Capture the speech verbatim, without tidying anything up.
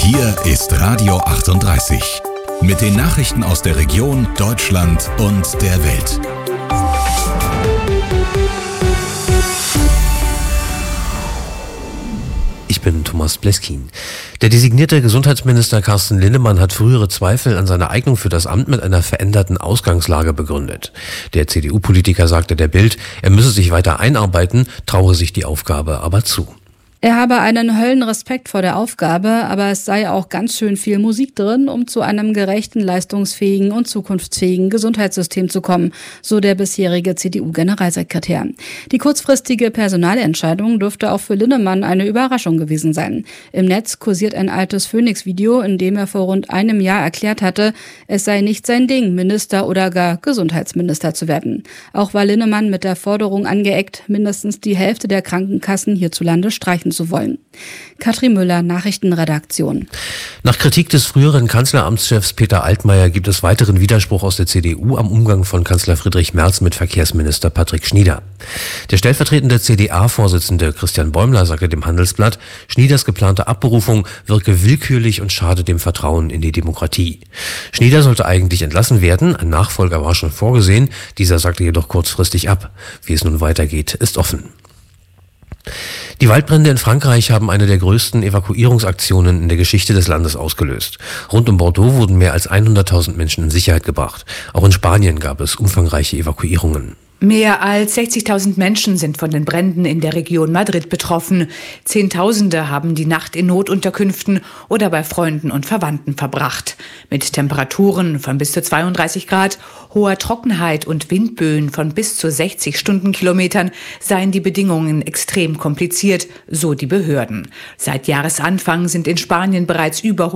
Hier ist Radio achtunddreißig. Mit den Nachrichten aus der Region, Deutschland und der Welt. Ich bin Thomas Bleskin. Der designierte Gesundheitsminister Carsten Linnemann hat frühere Zweifel an seiner Eignung für das Amt mit einer veränderten Ausgangslage begründet. Der C D U-Politiker sagte der Bild, er müsse sich weiter einarbeiten, traue sich die Aufgabe aber zu. Er habe einen Höllenrespekt vor der Aufgabe, aber es sei auch ganz schön viel Musik drin, um zu einem gerechten, leistungsfähigen und zukunftsfähigen Gesundheitssystem zu kommen, so der bisherige C D U-Generalsekretär. Die kurzfristige Personalentscheidung dürfte auch für Linnemann eine Überraschung gewesen sein. Im Netz kursiert ein altes Phoenix-Video, in dem er vor rund einem Jahr erklärt hatte, es sei nicht sein Ding, Minister oder gar Gesundheitsminister zu werden. Auch war Linnemann mit der Forderung angeeckt, mindestens die Hälfte der Krankenkassen hierzulande streichen zu wollen. Katrin Müller, Nachrichtenredaktion. Nach Kritik des früheren Kanzleramtschefs Peter Altmaier gibt es weiteren Widerspruch aus der C D U am Umgang von Kanzler Friedrich Merz mit Verkehrsminister Patrick Schnieder. Der stellvertretende C D A-Vorsitzende Christian Bäumler sagte dem Handelsblatt, Schnieders geplante Abberufung wirke willkürlich und schade dem Vertrauen in die Demokratie. Schnieder sollte eigentlich entlassen werden, ein Nachfolger war schon vorgesehen, dieser sagte jedoch kurzfristig ab. Wie es nun weitergeht, ist offen. Die Waldbrände in Frankreich haben eine der größten Evakuierungsaktionen in der Geschichte des Landes ausgelöst. Rund um Bordeaux wurden mehr als hunderttausend Menschen in Sicherheit gebracht. Auch in Spanien gab es umfangreiche Evakuierungen. Mehr als sechzigtausend Menschen sind von den Bränden in der Region Madrid betroffen. Zehntausende haben die Nacht in Notunterkünften oder bei Freunden und Verwandten verbracht. Mit Temperaturen von bis zu zweiunddreißig Grad, hoher Trockenheit und Windböen von bis zu sechzig Stundenkilometern seien die Bedingungen extrem kompliziert, so die Behörden. Seit Jahresanfang sind in Spanien bereits über